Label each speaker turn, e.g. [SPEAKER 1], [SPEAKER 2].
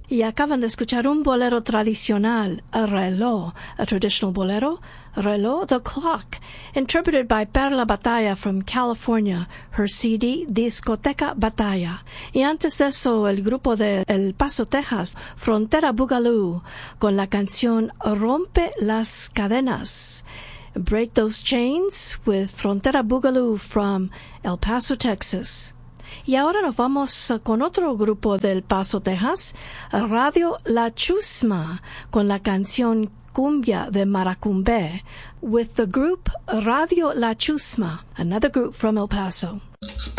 [SPEAKER 1] Y acaban de escuchar un bolero tradicional, a reloj, a traditional bolero, Reloj, the Clock, interpreted by Perla Batalla from California, her CD, Discoteca Batalla. Y antes de eso, el grupo de El Paso, Texas, Frontera Boogaloo, con la canción Rompe las Cadenas. Break Those Chains with Frontera Boogaloo from El Paso, Texas. Y ahora nos vamos con otro grupo del Paso, Texas, Radio La Chusma, con la canción Cumbia de Maracumbé, with the group Radio La Chusma, another group from El Paso.